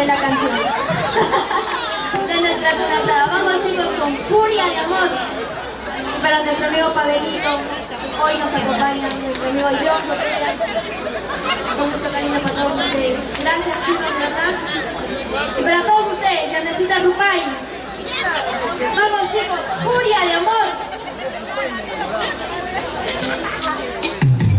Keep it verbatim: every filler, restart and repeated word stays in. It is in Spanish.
de la canción. De nuestra cantada. Vamos chicos con Furia de Amor. Y para nuestro amigo Pavelito, hoy nos acompaña nuestro amigo John Rivera. Con mucho cariño para todos ustedes. Gracias chicos, de verdad.